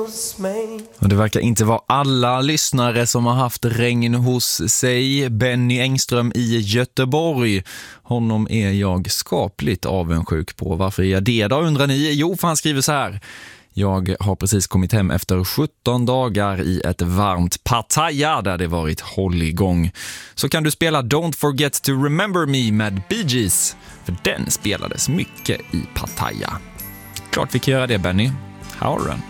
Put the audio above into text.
hos mig. Och det verkar inte vara alla lyssnare som har haft regn hos sig. Benny Engström i Göteborg. Honom är jag skapligt avundsjuk på. Varför är jag det då, undrar ni? Jo, för han skriver så här. Jag har precis kommit hem efter 17 dagar i ett varmt Pattaya där det varit hålligång. Så kan du spela Don't Forget to Remember Me med Bee Gees. För den spelades mycket i Pattaya. Klart vi kan göra det, Benny. Här har du den.